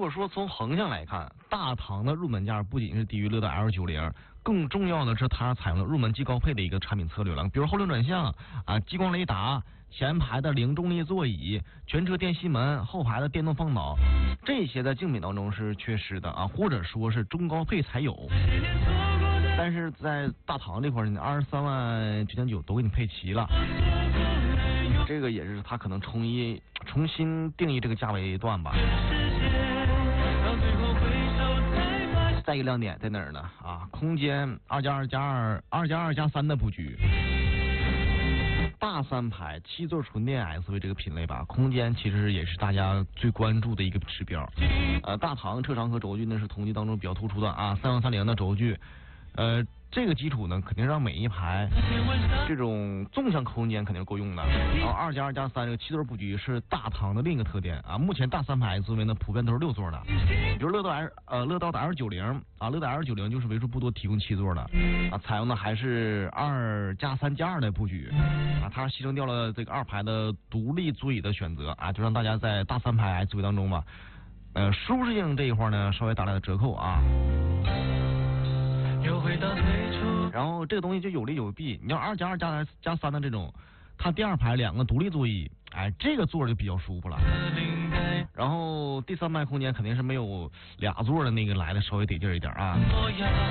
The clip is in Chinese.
果说从横向来看，大唐的入门价不仅是低于乐道 L90，更重要的是它采用了入门即高配的一个产品策略了，比如后轮转向啊、激光雷达、前排的零重力座椅、全车电吸门、后排的电动放倒，这些在竞品当中是缺失的啊，或者说是中高配才有。但是在大唐这块呢，23.999万都给你配齐了，这个也是它可能重新定义这个价位段吧。再一个亮点在哪儿呢？啊，空间2+2+2+2+3的布局。大三排7座纯电 SUV 这个品类吧，空间其实也是大家最关注的一个指标。大唐车长和轴距呢是同级当中比较突出的啊，3130的轴距。这个基础呢，肯定让每一排这种纵向空间肯定是够用的。然后2+2+3这个7座布局是大唐的另一个特点啊。目前大三排 SUV 呢普遍都是6座的，比如乐道的 L90啊，乐道 L90就是为数不多提供7座的啊，采用的还是2+3+2的布局啊，它牺牲掉了这个2排的独立座椅的选择啊，就让大家在大三排 SUV 当中吧，舒适性这一块呢稍微打了折扣啊。然后这个东西就有利有弊，你要2+2+3的这种，它第2排2个独立座椅，哎，这个座就比较舒服了。然后第3排空间肯定是没有2座的那个来的稍微得劲一点啊。